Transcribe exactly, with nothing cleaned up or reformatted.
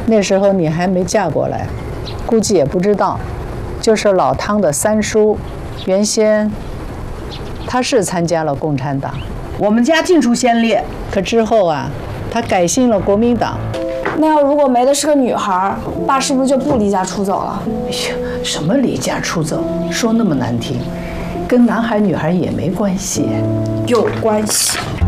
那时候你还没嫁过来，估计也不知道，就是老汤的三叔，原先他是参加了共产党， 我们家尽出先烈， 可之后啊，他改信了国民党。 那要如果没的是个女孩，爸是不是就不离家出走了？ 哎呀，什么离家出走，说那么难听，跟男孩女孩也没关系。 有关系。